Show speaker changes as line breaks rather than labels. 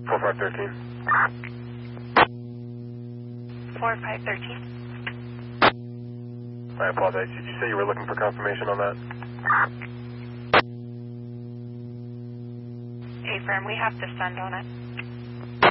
4513.
4513.
I apologize. Did you say you were looking for confirmation on that?
Affirm, we have to send on it.